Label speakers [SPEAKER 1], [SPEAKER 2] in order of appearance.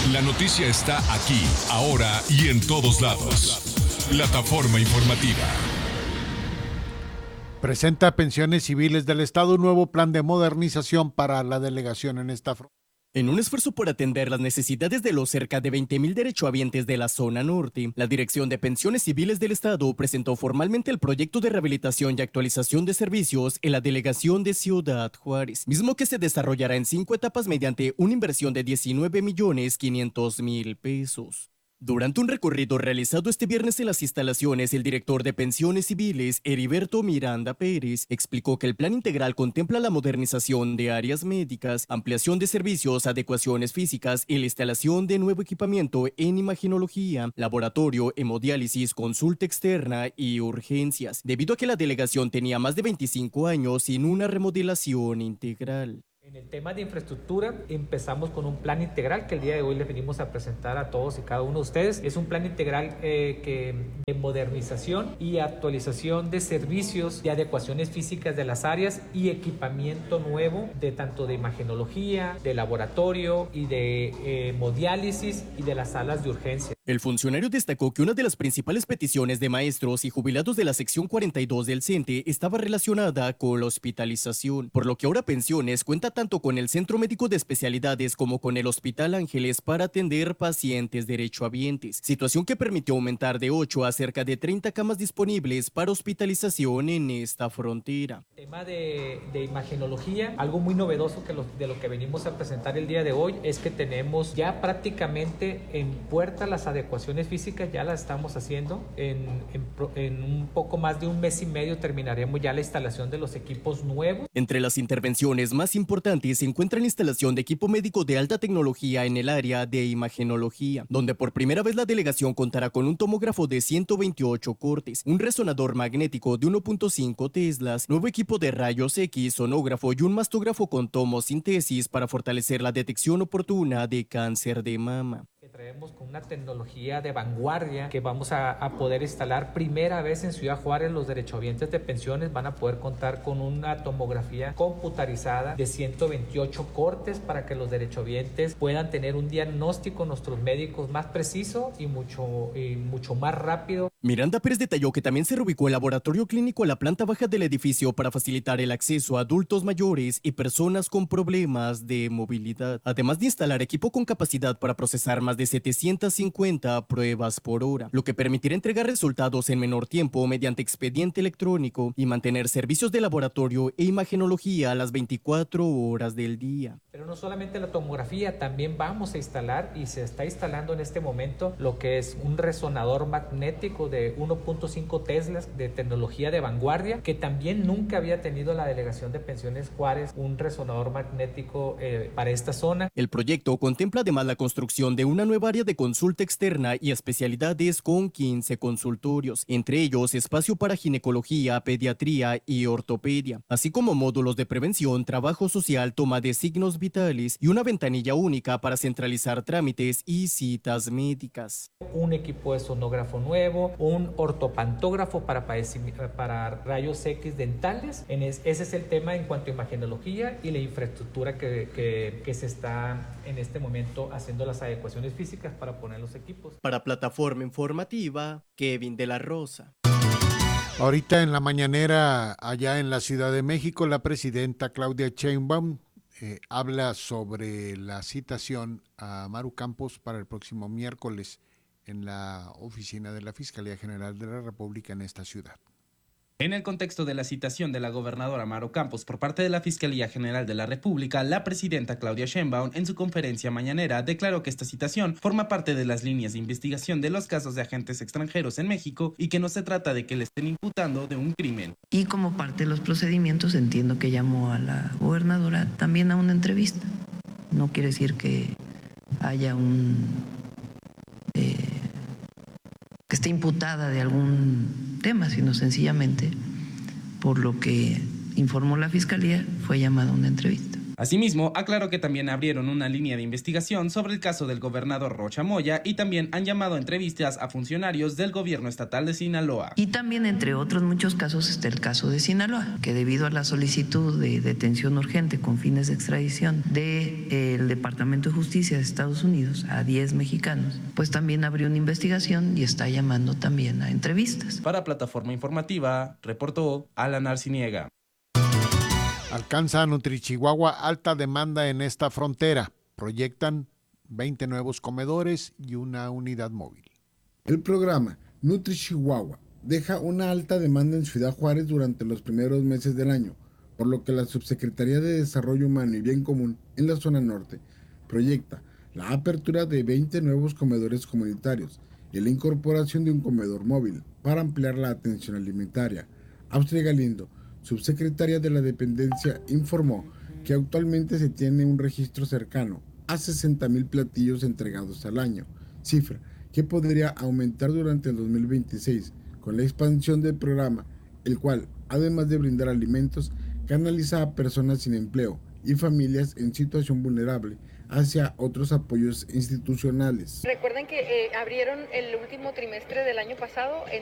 [SPEAKER 1] La noticia está aquí, ahora y en todos lados. Plataforma informativa.
[SPEAKER 2] Presenta Pensiones Civiles del Estado un nuevo plan de modernización para la delegación en esta frontera.
[SPEAKER 3] En un esfuerzo por atender las necesidades de los cerca de 20,000 derechohabientes de la zona norte, la Dirección de Pensiones Civiles del Estado presentó formalmente el proyecto de rehabilitación y actualización de servicios en la delegación de Ciudad Juárez, mismo que se desarrollará en 5 etapas mediante una inversión de 19,500,000 pesos. Durante un recorrido realizado este viernes en las instalaciones, el director de Pensiones Civiles, Heriberto Miranda Pérez, explicó que el plan integral contempla la modernización de áreas médicas, ampliación de servicios, adecuaciones físicas y la instalación de nuevo equipamiento en imagenología, laboratorio, hemodiálisis, consulta externa y urgencias, debido a que la delegación tenía más de 25 años sin una remodelación integral.
[SPEAKER 4] En el tema de infraestructura empezamos con un plan integral que el día de hoy les venimos a presentar a todos y cada uno de ustedes. Es un plan integral de modernización y actualización de servicios, de adecuaciones físicas de las áreas y equipamiento nuevo de tanto de imagenología, de laboratorio y de hemodiálisis y de las salas de urgencia.
[SPEAKER 3] El funcionario destacó que una de las principales peticiones de maestros y jubilados de la sección 42 del CENTE estaba relacionada con la hospitalización, por lo que ahora Pensiones cuenta tanto con el Centro Médico de Especialidades como con el Hospital Ángeles para atender pacientes derechohabientes, situación que permitió aumentar de 8 a cerca de 30 camas disponibles para hospitalización en esta frontera.
[SPEAKER 4] El tema de imagenología, algo muy novedoso de lo que venimos a presentar el día de hoy es que tenemos ya prácticamente en puerta las adecuaciones físicas, ya las estamos haciendo. En un poco más de un mes y medio terminaremos ya la instalación de los equipos nuevos.
[SPEAKER 3] Entre las intervenciones más importantes se encuentra la instalación de equipo médico de alta tecnología en el área de imagenología, donde por primera vez la delegación contará con un tomógrafo de 128 cortes, un resonador magnético de 1.5 teslas, nuevo equipo de rayos X, sonógrafo y un mastógrafo con tomosíntesis para fortalecer la detección oportuna de cáncer de mama.
[SPEAKER 4] Traemos con una tecnología de vanguardia que vamos a poder instalar primera vez en Ciudad Juárez. Los derechohabientes de pensiones van a poder contar con una tomografía computarizada de 128 cortes para que los derechohabientes puedan tener un diagnóstico nuestros médicos más preciso y mucho más rápido.
[SPEAKER 3] Miranda Pérez detalló que también se reubicó el laboratorio clínico a la planta baja del edificio para facilitar el acceso a adultos mayores y personas con problemas de movilidad, además de instalar equipo con capacidad para procesar más de 750 pruebas por hora, lo que permitirá entregar resultados en menor tiempo mediante expediente electrónico y mantener servicios de laboratorio e imagenología a las 24 horas del día.
[SPEAKER 4] Pero no solamente la tomografía, también vamos a instalar y se está instalando en este momento lo que es un resonador magnético de 1.5 teslas de tecnología de vanguardia, que también nunca había tenido la Delegación de Pensiones Juárez un resonador magnético para esta zona.
[SPEAKER 3] El proyecto contempla además la construcción de una nueva área de consulta externa y especialidades con 15 consultorios, entre ellos espacio para ginecología, pediatría y ortopedia, así como módulos de prevención, trabajo social, toma de signos vitales y una ventanilla única para centralizar trámites y citas médicas.
[SPEAKER 4] Un equipo de sonógrafo nuevo, un ortopantógrafo para rayos X dentales. Ese es el tema en cuanto a imagenología y la infraestructura que se está en este momento haciendo las adecuaciones físicas para poner los equipos.
[SPEAKER 3] Para Plataforma Informativa, Kevin de la Rosa.
[SPEAKER 2] Ahorita en la mañanera allá en la Ciudad de México, la presidenta Claudia Sheinbaum habla sobre la citación a Maru Campos para el próximo miércoles en la oficina de la Fiscalía General de la República en esta ciudad.
[SPEAKER 5] En el contexto de la citación de la gobernadora Maru Campos por parte de la Fiscalía General de la República, la presidenta Claudia Sheinbaum en su conferencia mañanera declaró que esta citación forma parte de las líneas de investigación de los casos de agentes extranjeros en México y que no se trata de que le estén imputando de un crimen.
[SPEAKER 6] Y como parte de los procedimientos entiendo que llamó a la gobernadora también a una entrevista. No quiere decir que haya que esté imputada de algún tema, sino sencillamente, por lo que informó la Fiscalía, fue llamada a una entrevista.
[SPEAKER 5] Asimismo, aclaró que también abrieron una línea de investigación sobre el caso del gobernador Rocha Moya y también han llamado a entrevistas a funcionarios del gobierno estatal de Sinaloa.
[SPEAKER 6] Y también, entre otros muchos casos, está el caso de Sinaloa, que debido a la solicitud de detención urgente con fines de extradición del Departamento de Justicia de Estados Unidos a 10 mexicanos, pues también abrió una investigación y está llamando también a entrevistas.
[SPEAKER 5] Para Plataforma Informativa, reportó Alan Arciniega.
[SPEAKER 2] Alcanza Nutrichihuahua alta demanda en esta frontera. Proyectan 20 nuevos comedores y una unidad móvil.
[SPEAKER 7] El programa Nutrichihuahua deja una alta demanda en Ciudad Juárez durante los primeros meses del año, por lo que la Subsecretaría de Desarrollo Humano y Bien Común en la zona norte proyecta la apertura de 20 nuevos comedores comunitarios y la incorporación de un comedor móvil para ampliar la atención alimentaria. Austria Galindo, subsecretaria de la dependencia, informó que actualmente se tiene un registro cercano a 60,000 platillos entregados al año, cifra que podría aumentar durante el 2026 con la expansión del programa, el cual, además de brindar alimentos, canaliza a personas sin empleo y familias en situación vulnerable hacia otros apoyos institucionales.
[SPEAKER 8] Recuerden que abrieron el último trimestre del año pasado en